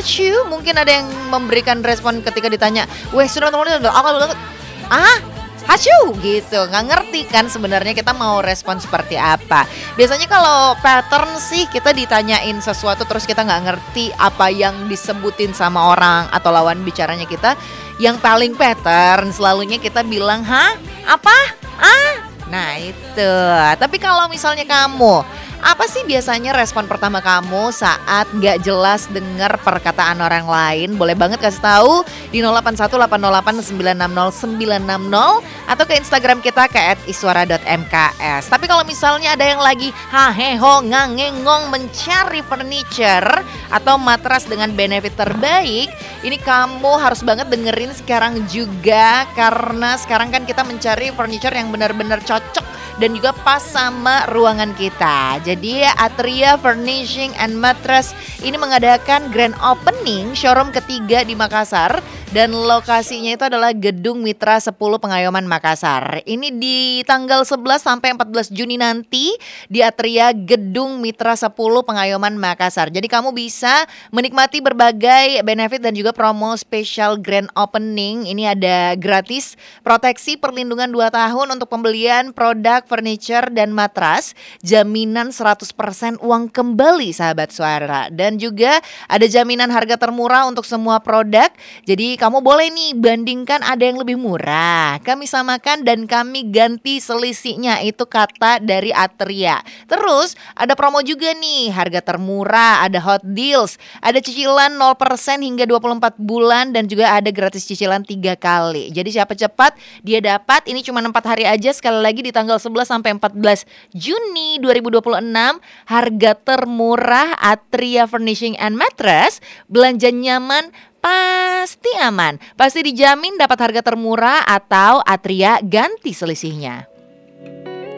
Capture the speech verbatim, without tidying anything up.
you? Mungkin ada yang memberikan respon ketika ditanya, weh sudah teman-teman udah ah Hasyu gitu, nggak ngerti kan sebenarnya kita mau respon seperti apa. Biasanya kalau pattern sih kita ditanyain sesuatu terus kita nggak ngerti apa yang disebutin sama orang atau lawan bicaranya kita. Yang paling pattern selalunya kita bilang, hah? Apa? Ah? Nah itu. Tapi kalau misalnya kamu, apa sih biasanya respon pertama kamu saat gak jelas dengar perkataan orang lain? Boleh banget kasih tahu di nol delapan satu delapan nol delapan sembilan enam nol sembilan enam nol atau ke Instagram kita ke et iswara dot m k s. Tapi kalau misalnya ada yang lagi haheho ngangengong mencari furniture atau matras dengan benefit terbaik, ini kamu harus banget dengerin sekarang juga, karena sekarang kan kita mencari furniture yang benar-benar cocok dan juga pas sama ruangan kita. Jadi Atria Furnishing and Mattress ini mengadakan grand opening showroom ketiga di Makassar, dan lokasinya itu adalah Gedung Mitra sepuluh Pengayoman Makassar. Ini di tanggal sebelas sampai empat belas Juni nanti di Atria Gedung Mitra sepuluh Pengayoman Makassar. Jadi kamu bisa menikmati berbagai benefit dan juga promo spesial grand opening. Ini ada gratis proteksi perlindungan dua tahun untuk pembelian produk furniture dan matras, jaminan seratus persen uang kembali sahabat suara, dan juga ada jaminan harga termurah untuk semua produk. Jadi kamu boleh nih bandingkan ada yang lebih murah, kami samakan dan kami ganti selisihnya, itu kata dari Atria. Terus ada promo juga nih, harga termurah, ada hot deals, ada cicilan nol persen hingga dua puluh empat bulan, dan juga ada gratis cicilan tiga kali. Jadi siapa cepat dia dapat. Ini cuma empat hari aja, sekali lagi di tanggal sebelas sampai empat belas Juni dua ribu dua puluh enam. Harga termurah Atria Furnishing and Mattress, belanja nyaman pasti aman, pasti dijamin dapat harga termurah atau Atria ganti selisihnya.